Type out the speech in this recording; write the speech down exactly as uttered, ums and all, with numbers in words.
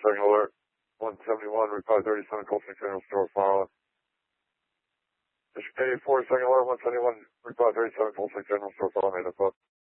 second alert. one seventy-one, Route five thirty-seven, Cold Spring General Store, following. District eighty-four, second alert, one seventy-one, Route five thirty-seven, Cold Spring General Store, following, eight o'clock.